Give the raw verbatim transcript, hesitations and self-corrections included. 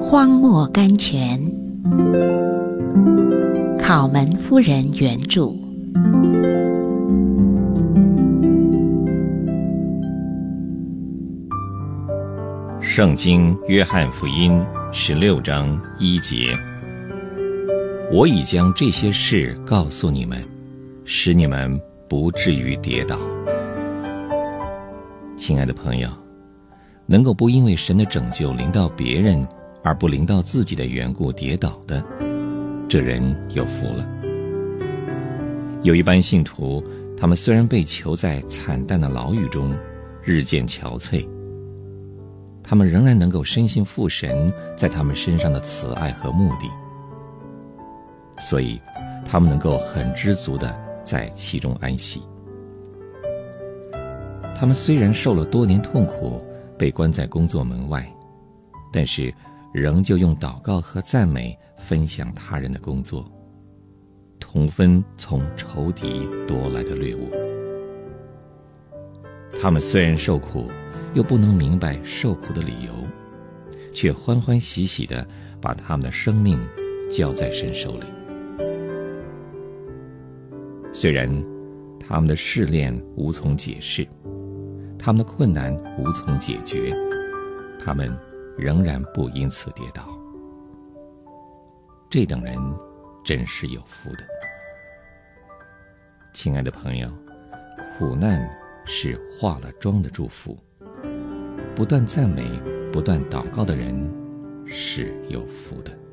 荒漠甘泉，考门夫人原著。 圣经约翰福音十六章一节：我已将这些事告诉你们，使你们不至于跌倒。亲爱的朋友，能够不因为神的拯救临到别人而不临到自己的缘故跌倒的，这人有福了。有一般信徒，他们虽然被囚在惨淡的牢狱中，日渐憔悴，他们仍然能够深信父神在他们身上的慈爱和目的，所以他们能够很知足地在其中安息。他们虽然受了多年痛苦，被关在工作门外，但是仍旧用祷告和赞美分享他人的工作，同分从仇敌夺来的掠物。他们虽然受苦，又不能明白受苦的理由，却欢欢喜喜地把他们的生命交在神手里。虽然他们的试炼无从解释，他们的困难无从解决，他们仍然不因此跌倒。这等人真是有福的。亲爱的朋友，苦难是化了妆的祝福，不断赞美、不断祷告的人是有福的。